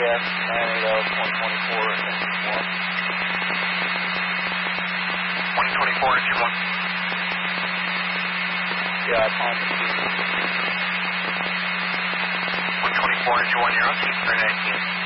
AS 980 2024 engine 2024 engine 1. Yeah, upon the 124 engine 1, you're on team 319.